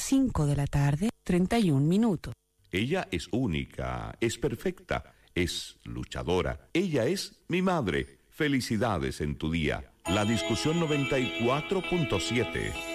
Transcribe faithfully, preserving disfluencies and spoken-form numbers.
cinco de la tarde, treinta y un minutos. Ella es única, es perfecta, es luchadora. Ella es mi madre. Felicidades en tu día. La discusión noventa y cuatro punto siete.